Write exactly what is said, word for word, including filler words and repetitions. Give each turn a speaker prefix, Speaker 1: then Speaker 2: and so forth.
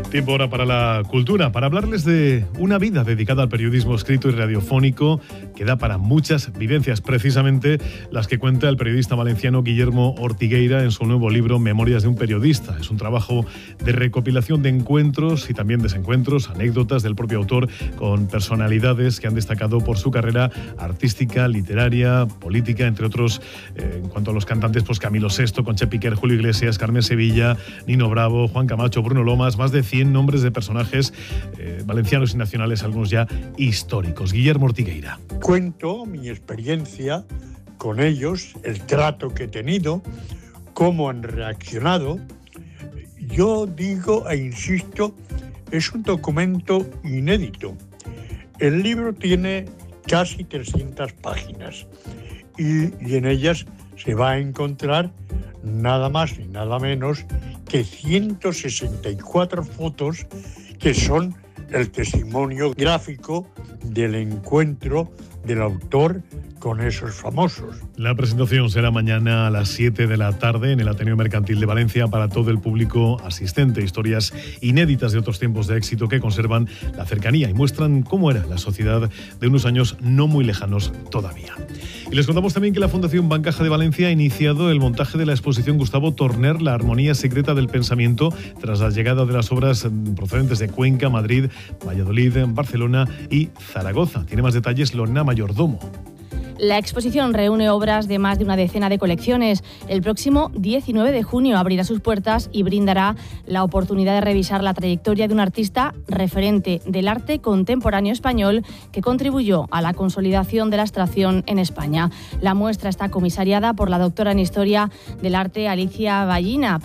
Speaker 1: Tiempo ahora para la cultura, para hablarles de una vida dedicada al periodismo escrito y radiofónico que da para muchas vivencias, precisamente las que cuenta el periodista valenciano Guillermo Ortigueira en su nuevo libro Memorias de un periodista. Es un trabajo de recopilación de encuentros y también desencuentros, anécdotas del propio autor con personalidades que han destacado por su carrera artística, literaria, política, entre otros, eh, en cuanto a los cantantes, pues Camilo Sesto, Concha Piquer, Julio Iglesias, Carmen Sevilla, Nino Bravo, Juan Camacho, Bruno Lomas, más de cien nombres de personajes eh, valencianos y nacionales, algunos ya históricos. Guillermo Ortigueira.
Speaker 2: Cuento mi experiencia con ellos, el trato que he tenido, cómo han reaccionado. Yo digo e insisto, es un documento inédito. El libro tiene casi trescientas páginas y, y en ellas se va a encontrar nada más ni nada menos que ciento sesenta y cuatro fotos que son el testimonio gráfico del encuentro del autor con esos famosos.
Speaker 1: La presentación será mañana a las siete de la tarde en el Ateneo Mercantil de Valencia para todo el público asistente. Historias inéditas de otros tiempos de éxito que conservan la cercanía y muestran cómo era la sociedad de unos años no muy lejanos todavía. Y les contamos también que la Fundación Bancaja de Valencia ha iniciado el montaje de la exposición Gustavo Torner, la armonía secreta del pensamiento, tras la llegada de las obras procedentes de Cuenca, Madrid, Valladolid, Barcelona y Zaragoza. Tiene más detalles Lorena Mayordomo.
Speaker 3: La exposición reúne obras de más de una decena de colecciones. El próximo diecinueve de junio abrirá sus puertas y brindará la oportunidad de revisar la trayectoria de un artista referente del arte contemporáneo español que contribuyó a la consolidación de la abstracción en España. La muestra está comisariada por la doctora en Historia del Arte Alicia Ballina.